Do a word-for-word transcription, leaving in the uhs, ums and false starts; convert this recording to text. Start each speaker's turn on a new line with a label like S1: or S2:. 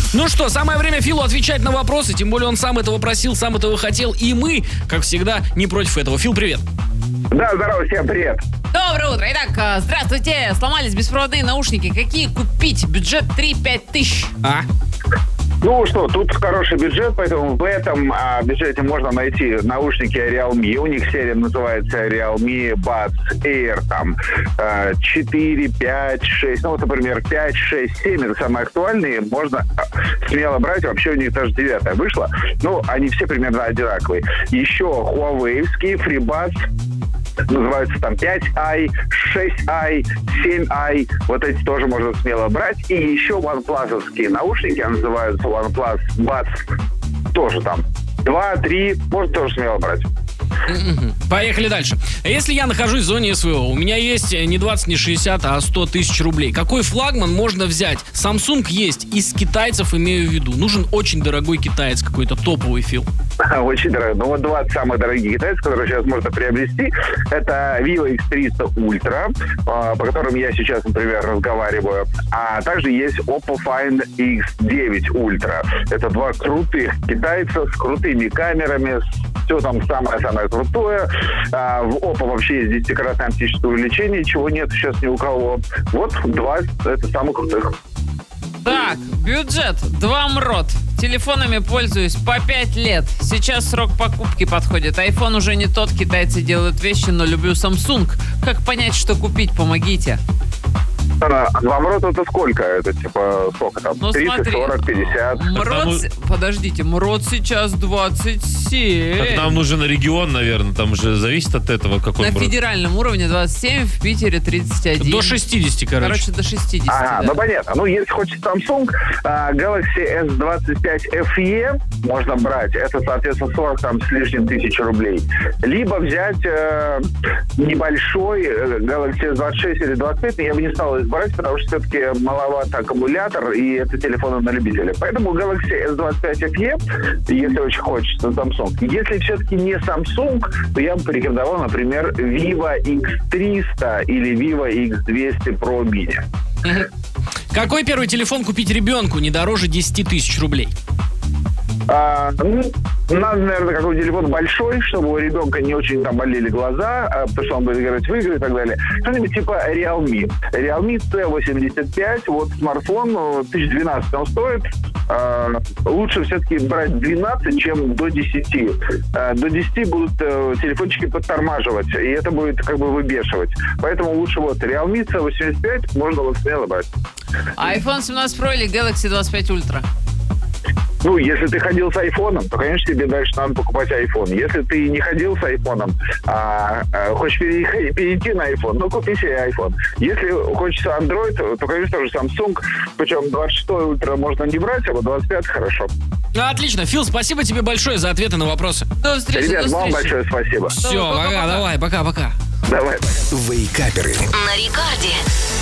S1: Ну что, самое время Филу отвечать на вопросы, тем более он сам этого просил, сам этого хотел, и мы, как всегда, не против этого. Фил, привет.
S2: Да, здорово, всем привет.
S3: Доброе утро. Итак, здравствуйте. Сломались беспроводные наушники. Какие купить? Бюджет три-пять тысяч.
S1: А?
S2: Ну что, тут хороший бюджет, поэтому в этом а, бюджете можно найти наушники Realme. У них серия называется Realme Buds Air там а, четыре, пять, шесть. Ну вот, например, пять, шесть, семь это самые актуальные. Можно смело брать. Вообще у них даже девятая вышла. Ну, они все примерно одинаковые. Еще Huawei-ские FreeBuds. Называются там пять ай, шесть ай, семь ай. Вот эти тоже можно смело брать. И еще OnePlus-овские наушники, они называются OnePlus Buds. Тоже там два, три. Можно тоже смело брать.
S1: Поехали дальше. Если я нахожусь в зоне СВО, у меня есть не двадцать, не шестьдесят, а сто тысяч рублей. Какой флагман можно взять? Samsung есть, из китайцев имею в виду. Нужен очень дорогой китаец какой-то, топовый, Фил.
S2: Очень дорогой. Ну вот двадцать самых дорогих китайцев, которые сейчас можно приобрести, это Vivo икс триста Ultra, по которым я сейчас, например, разговариваю. А также есть Oppo Find икс девять Ultra. Это два крутых китайца с крутыми камерами, все там самое-самое крутое. А в Oppo вообще есть десятикратное оптическое увеличение, чего нет сейчас ни у кого. Вот два это самых крутых.
S3: Так, бюджет два МРОТ. Телефонами пользуюсь по пять лет. Сейчас срок покупки подходит. Айфон уже не тот, китайцы делают вещи, но люблю Samsung. Как понять, что купить? Помогите.
S2: Два МРОТ это сколько? Это типа сколько там?
S3: Ну,
S2: тридцать,
S3: смотри,
S2: сорок, пятьдесят?
S3: МРОТ,
S4: Там-
S3: подождите, МРОТ сейчас двадцать семь.
S4: Так нам нужен регион, наверное, там же зависит от этого, какой
S3: На
S4: брат.
S3: федеральном уровне двадцать семь, в Питере тридцать один.
S1: До шестидесяти, короче.
S3: Короче, до шестидесяти.
S2: Ага,
S3: да.
S2: ну понятно. Ну, если хочешь Samsung, а, Galaxy эс двадцать пять эф и можно брать. Это, соответственно, сорок там, с лишним тысяч рублей. Либо взять э, небольшой э, Galaxy эс двадцать шесть или двадцать пять, но я бы не стал их брать, потому что все-таки маловат аккумулятор, и это телефоны на любителя. Поэтому Galaxy эс двадцать пять эф и, если очень хочется, Samsung. Если все-таки не Samsung, то я бы порекомендовал, например, Vivo икс триста или Vivo икс двести Pro Mini.
S1: Какой первый телефон купить ребенку не дороже десяти тысяч рублей?
S2: А, ну, надо, наверное, какой-то телефон большой, чтобы у ребенка не очень там болели глаза, а, потому что он будет играть в игры и так далее. Что-нибудь типа Realme. Realme си восемьдесят пять, вот смартфон, ну, тысяча двенадцать он стоит. А, лучше все-таки брать двенадцать, чем до десяти. А, до десяти будут а, телефончики подтормаживать, и это будет как бы выбешивать. Поэтому лучше вот Realme си восемьдесят пять можно вот смело брать.
S3: iPhone семнадцать Pro или Galaxy двадцать пять Ultra?
S2: Ну, если ты ходил с айфоном, то, конечно, тебе дальше надо покупать айфон. Если ты не ходил с айфоном, а, а хочешь перейти, перейти на айфон, ну, купи себе айфон. Если хочется Android, то, то, конечно, тоже Samsung. Причем двадцать шестой Ultra можно не брать, а вот двадцать пятый хорошо.
S1: Отлично. Фил, спасибо тебе большое за ответы на вопросы.
S3: До встречи,
S2: Ребят,
S3: до
S2: вам
S3: встречи.
S2: большое спасибо.
S1: Все,
S3: пока-пока.
S1: пока, давай, пока-пока.
S2: Давай.
S5: Вейкаперы.
S6: На рекорде.